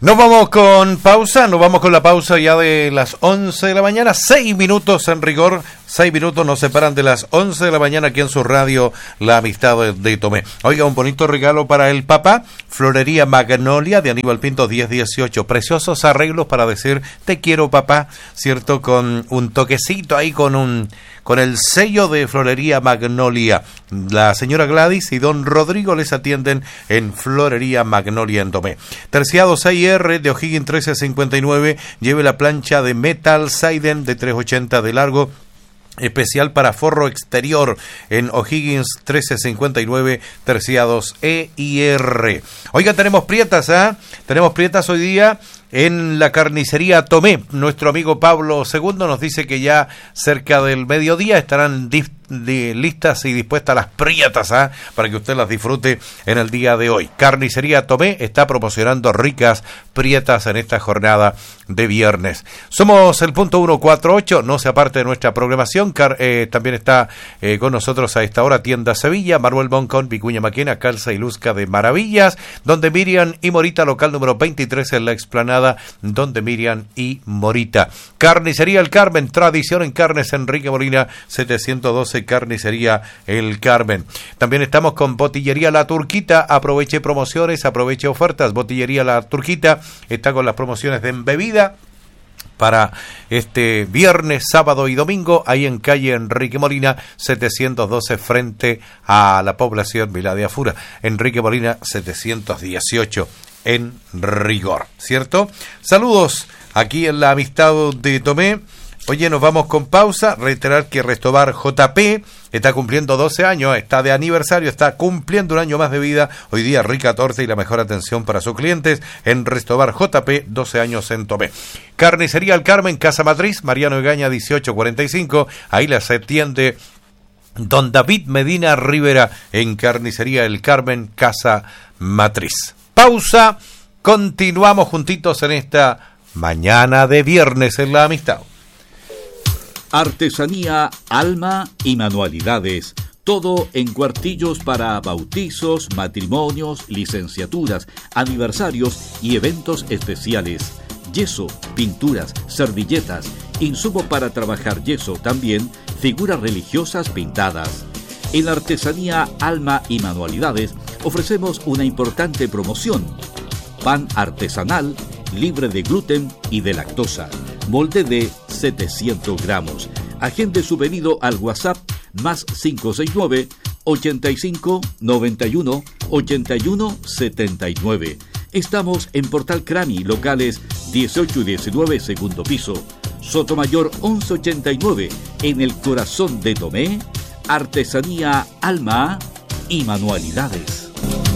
Nos vamos con pausa, nos vamos con la pausa ya de las 11 de la mañana, 6 minutos en rigor, 6 minutos nos separan de las 11 de la mañana aquí en su radio La Amistad de Tomé. Oiga, un bonito regalo para el papá, Florería Magnolia de Aníbal Pinto 1018, preciosos arreglos para decir te quiero papá, ¿cierto? Con un toquecito ahí, con el sello de Florería Magnolia. La señora Gladys y don Rodrigo les atienden en Florería Magnolia en Tomé. Terciado 6R de O'Higgins 1359, lleve la plancha de Metal Seiden de 380 de largo, especial para forro exterior en O'Higgins 1359, terciados E y R. Oiga, tenemos prietas, tenemos prietas hoy día en la carnicería Tomé. Nuestro amigo Pablo II nos dice que ya cerca del mediodía estarán listas y dispuestas las prietas, para que usted las disfrute en el día de hoy. Carnicería Tomé está promocionando ricas prietas en esta jornada de viernes. Somos el punto 148, no se aparte de nuestra programación. También está con nosotros a esta hora Tienda Sevilla, Manuel Boncón, Vicuña Maquena, Calza y Luzca de Maravillas, donde Miriam y Morita, local número 23 en la explanada donde Miriam y Morita. Carnicería El Carmen, tradición en carnes, Enrique Molina 712, Carnicería El Carmen. También estamos con Botillería La Turquita, aproveche promociones, aproveche ofertas. Botillería La Turquita está con las promociones de bebida para este viernes, sábado y domingo, ahí en calle Enrique Molina 712, frente a la población Vila de Afura. Enrique Molina 718 en rigor, ¿cierto? Saludos aquí en La Amistad de Tomé. Oye, nos vamos con pausa. Reiterar que Restobar JP está cumpliendo 12 años, está de aniversario, está cumpliendo un año más de vida. Hoy día rica torta y la mejor atención para sus clientes en Restobar JP, 12 años en Tomé. Carnicería El Carmen, Casa Matriz, Mariano Egaña 1845, ahí las atiende don David Medina Rivera en Carnicería El Carmen, Casa Matriz. Pausa, continuamos juntitos en esta mañana de viernes en La Amistad. Artesanía, alma y manualidades. Todo en cuartillos para bautizos, matrimonios, licenciaturas, aniversarios y eventos especiales. Yeso, pinturas, servilletas, insumo para trabajar yeso, también figuras religiosas pintadas. En Artesanía, alma y manualidades ofrecemos una importante promoción. Pan artesanal, libre de gluten y de lactosa. Molde de 700 gramos. Agende su pedido al WhatsApp más 569 85 91 81 79. Estamos en Portal Crani, locales 18 y 19, segundo piso. Sotomayor 1189, en el corazón de Tomé. Artesanía, alma y manualidades.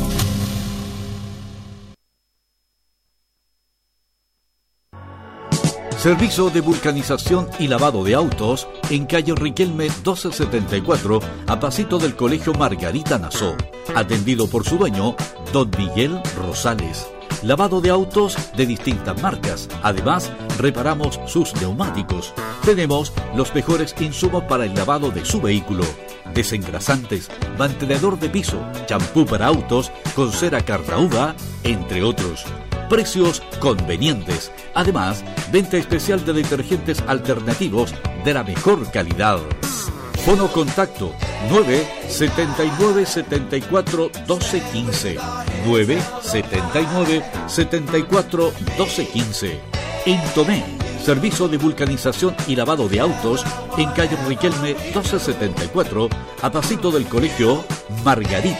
Servicio de vulcanización y lavado de autos en calle Riquelme 1274, a pasito del Colegio Margarita Nassau. Atendido por su dueño, don Miguel Rosales. Lavado de autos de distintas marcas. Además, reparamos sus neumáticos. Tenemos los mejores insumos para el lavado de su vehículo. Desengrasantes, mantenedor de piso, champú para autos con cera Carrauba, entre otros. Precios convenientes. Además, venta especial de detergentes alternativos de la mejor calidad. Fono contacto 979 74 12 15. 979 74 12 15. En Tomé, servicio de vulcanización y lavado de autos en calle Riquelme 1274, a pasito del Colegio Margarita.